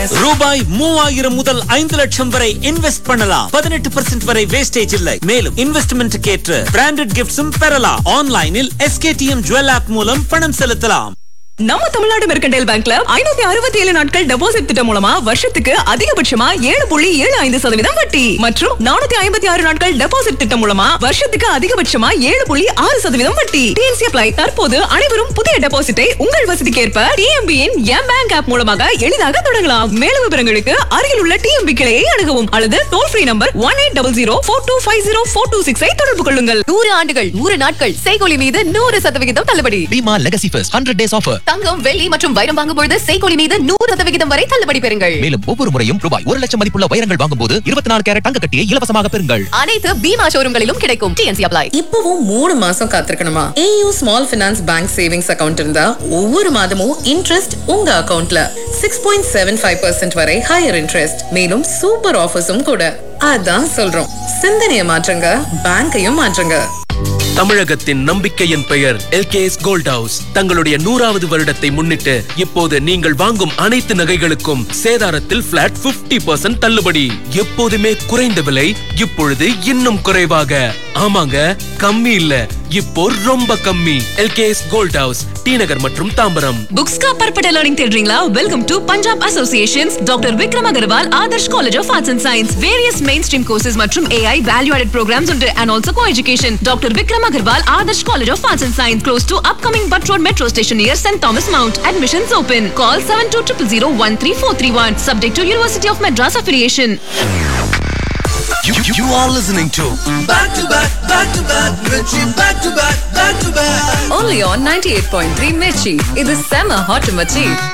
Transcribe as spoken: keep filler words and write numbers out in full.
ரூபாய் மூவாயிரம் முதல் ஐந்து லட்சம் வரை இன்வெஸ்ட் பண்ணலாம். பதினெட்டு பர்சன்ட் வரை வேஸ்டேஜ் இல்லை. மேலும் இன்வெஸ்ட்மெண்ட் ஏற்ற பிராண்டட் கிஃப்ட்ஸும் பெறலாம். ஆன்லைனில் எஸ்கேடிஎம் ஜுவல் ஆப் மூலம் பணம் செலுத்தலாம். நம்ம தமிழ்நாடு மெர்கண்டைல் பேங்க்ல ஐநூத்தி அறுபத்தி ஏழு நாட்கள் டெபாசிட் திட்டம் மூலமா வருஷத்துக்கு அதிகபட்சமா ஏழு புள்ளி ஏழு ஐந்து சதவீதம் வட்டி மற்றும் நானூத்தி ஐம்பத்தி ஆறு நாட்கள் டெபாசிட் திட்டம் மூலமா வருஷத்துக்கு அதிகபட்சமா ஏழு புள்ளி ஆறு சதவீதம் வட்டி. DNC apply. தற்போது அனைவரும் புதிய டெபாசிட்டை உங்கள் வசதிக்கேற்ப டிஎம்பியின் எம் பேங்க் ஆப் மூலமாக எளிதாக தொடங்கலாம். மேலும் விவரங்களுக்கு அருகில் உள்ள டிஎம்பி கிளையை அணுகவும் அல்லது toll free number one eight double zero four two five zero four two six ஐ தொடர்பு கொள்ளுங்கள். நூறு ஆண்டுகள் நூறு நாட்கள் செய்கூலி மீது நூறு சதவிகிதம் தள்ளுபடி. Bima legacy first hundred days offer. தங்கம், வெள்ளி மற்றும் வைரம் வாங்கும் பொழுது செய்கூலி மீது நூறு சதவிகிதம் வரை தள்ளுபடி பெறுங்கள். மேலும் ஒவ்வொரு முறையும் ரூபாய் ஒரு லட்சம் மதிப்புள்ள வைரங்கள் வாங்கும் போது இருபத்தி நாலு கேரட் தங்க கட்டியை இலவசமாக பெறுங்கள். அனைத்து பீமா ஷோரூம்களிலும் கிடைக்கும். DNC apply. இப்பவும் மூணு மாசம் காத்திருக்கணுமா? AU small finance bank savings account இருந்தா ஒவ்வொரு மாதமும் இன்ட்ரெஸ்ட் உங்க அக்கவுண்ட்ல six point seven five percent வரை ஹையர் இன்ட்ரெஸ்ட். மேலும் சூப்பர் ஆஃபர்ஸும் கூட. அதான் சொல்றோம், சிந்தனையை மாற்றுங்க, பேங்கையும் மாற்றுங்க. தமிழகத்தின் நம்பிக்கையின் பெயர் எல்கேஎஸ் கோல்ட் ஹவுஸ். தங்களுடைய நூறாவது வருடத்தை முன்னிட்டு இப்போது நீங்கள் வாங்கும் அனைத்து நகைகளுக்கும் சேதாரத்தில் பிளாட் பிப்டி பர்சன்ட் தள்ளுபடி. எப்போதுமே குறைந்த விலை, இப்பொழுது இன்னும் குறைவாக. ஆமாங்க, கம்மி இல்ல, இப்போ ரொம்ப கம்மி. எல்கேஎஸ் கோல்ட் ஹவுஸ், டி நகர் மற்றும் தாம்பரம். புக்ஸ் का perfect learning தேடுறீங்களா? Welcome to Punjab associations doctor Vikram Agarwal Adarsh college of arts and science. Various main stream courses மற்றும் ஏஐ வேல்யூ ஆடட் ப்ரோக்ராம்ஸ் உண்டு and also co-education. Doctor Vikram Agarwal Adarsh college of arts and science close to upcoming Butt Road Metro Station near Saint Thomas Mount. Admissions open. Call seven two zero zero zero one three four three one. Subject to University of Madras affiliation. You, you, you are listening to Back to Back, Back to Back, Mirchi, Back to Back, Back to Back. Only on ninety-eight point three Mirchi. இது செம hot மச்சி.